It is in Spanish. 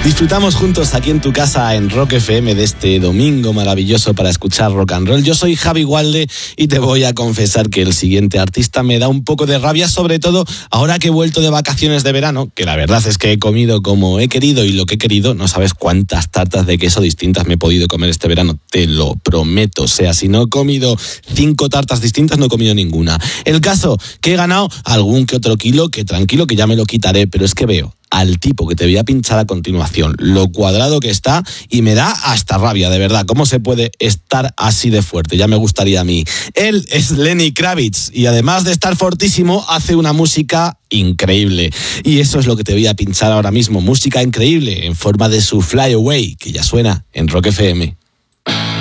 Disfrutamos juntos aquí en tu casa en Rock FM de este domingo maravilloso para escuchar rock and roll. Yo soy Javi Gualde y te voy a confesar que el siguiente artista me da un poco de rabia, sobre todo ahora que he vuelto de vacaciones de verano, que la verdad es que he comido como he querido y lo que he querido. No sabes cuántas tartas de queso distintas me he podido comer este verano, te lo prometo. O sea, si no he comido 5 tartas distintas, no he comido ninguna. El caso, que he ganado algún que otro kilo, que tranquilo que ya me lo quitaré, pero es que veo al tipo que te voy a pinchar a continuación, lo cuadrado que está, y me da hasta rabia, de verdad. ¿Cómo se puede estar así de fuerte? Ya me gustaría a mí. Él es Lenny Kravitz y además de estar fortísimo, hace una música increíble. Y eso es lo que te voy a pinchar ahora mismo. Música increíble en forma de su Fly Away, que ya suena en Rock FM.